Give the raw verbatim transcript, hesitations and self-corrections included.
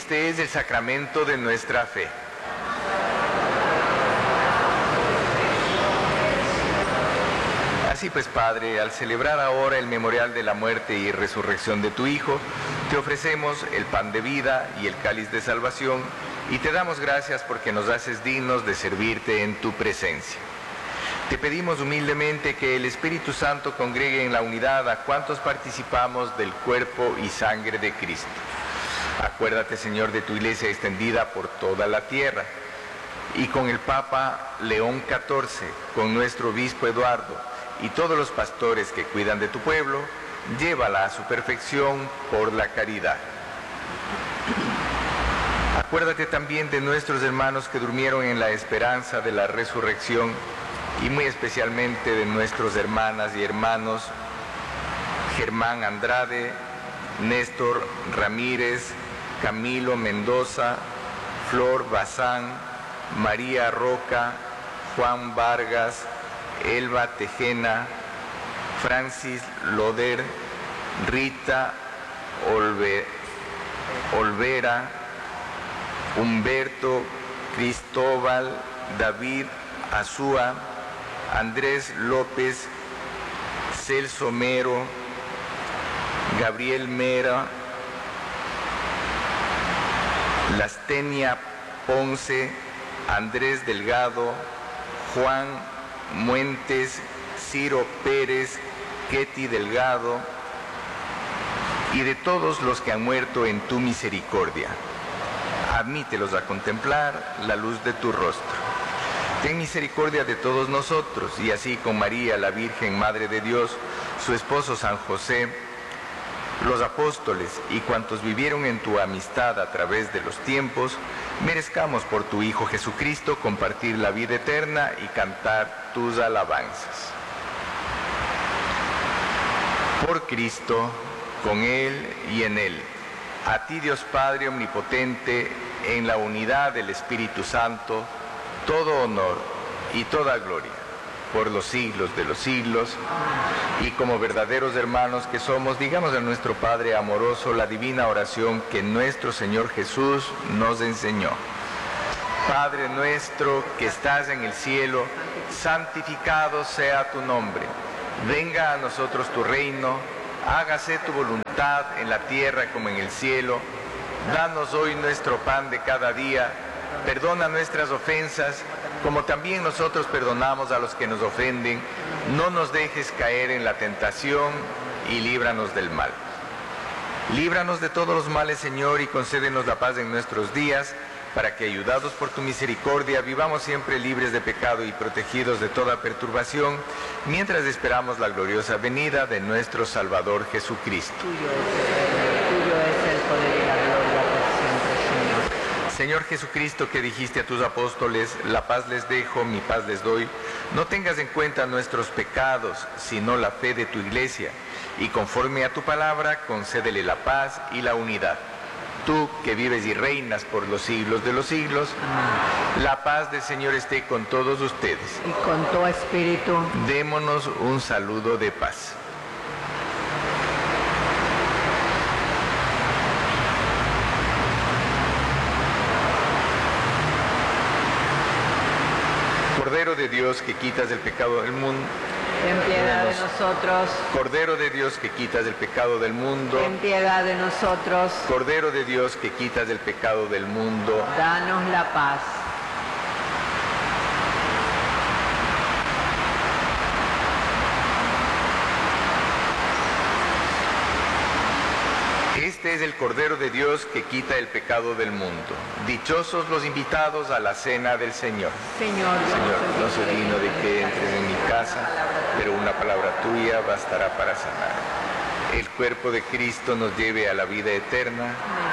Este es el sacramento de nuestra fe. Así pues, Padre, al celebrar ahora el memorial de la muerte y resurrección de tu Hijo, te ofrecemos el pan de vida y el cáliz de salvación, y te damos gracias porque nos haces dignos de servirte en tu presencia. Te pedimos humildemente que el Espíritu Santo congregue en la unidad a cuantos participamos del cuerpo y sangre de Cristo. Acuérdate, Señor, de tu Iglesia extendida por toda la tierra, y con el Papa León catorce, con nuestro Obispo Eduardo, y todos los pastores que cuidan de tu pueblo, llévala a su perfección por la caridad. Acuérdate también de nuestros hermanos que durmieron en la esperanza de la resurrección, y muy especialmente de nuestros hermanas y hermanos Germán Andrade, Néstor Ramírez, Camilo Mendoza, Flor Bazán, María Roca, Juan Vargas, Elba Tejena, Francis Loder, Rita Olve, Olvera, Humberto Cristóbal, David Azúa, Andrés López, Celso Mero, Gabriel Mera, Lastenia Ponce, Andrés Delgado, Juan Muentes, Ciro Pérez, Ketty Delgado, y de todos los que han muerto en tu misericordia. Admítelos a contemplar la luz de tu rostro. Ten misericordia de todos nosotros, y así con María, la Virgen Madre de Dios, su esposo San José, los apóstoles y cuantos vivieron en tu amistad a través de los tiempos, merezcamos por tu Hijo Jesucristo compartir la vida eterna y cantar tus alabanzas. Por Cristo, con Él y en Él, a ti Dios Padre Omnipotente, en la unidad del Espíritu Santo, todo honor y toda gloria, por los siglos de los siglos. Y como verdaderos hermanos que somos, digamos a nuestro Padre amoroso la divina oración que nuestro Señor Jesús nos enseñó. Padre nuestro que estás en el cielo, santificado sea tu nombre. Venga a nosotros tu reino, hágase tu voluntad en la tierra como en el cielo. Danos hoy nuestro pan de cada día. Perdona nuestras ofensas, como también nosotros perdonamos a los que nos ofenden. No nos dejes caer en la tentación y líbranos del mal. Líbranos de todos los males, Señor, y concédenos la paz en nuestros días, para que, ayudados por tu misericordia, vivamos siempre libres de pecado y protegidos de toda perturbación, mientras esperamos la gloriosa venida de nuestro Salvador Jesucristo. Tuyo es, tuyo es el poder y la gloria por siempre, Señor. Señor Jesucristo, que dijiste a tus apóstoles, la paz les dejo, mi paz les doy, no tengas en cuenta nuestros pecados, sino la fe de tu Iglesia, y conforme a tu palabra, concédele la paz y la unidad. Tú, que vives y reinas por los siglos de los siglos, amén. La paz del Señor esté con todos ustedes. Y con tu espíritu. Démonos un saludo de paz. Cordero de Dios, que quitas el pecado del mundo, ten piedad de nosotros. Cordero de Dios, que quitas el pecado del mundo, ten piedad de nosotros. Cordero de Dios, que quitas el pecado del mundo, danos la paz. Este es el Cordero de Dios que quita el pecado del mundo. Dichosos los invitados a la cena del Señor. Señor, Señor, no soy digno de que entres en mi casa, pero una palabra tuya bastará para sanar. El cuerpo de Cristo nos lleve a la vida eterna.